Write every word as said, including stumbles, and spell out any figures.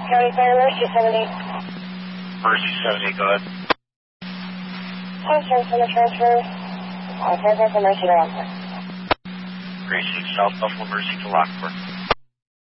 County Fire, Mercy seventy. Mercy seventy, go ahead. Transfer from the transfer. Uh, transfer from Mercy to Lockport. Racing South Buffalo Mercy to Lockport.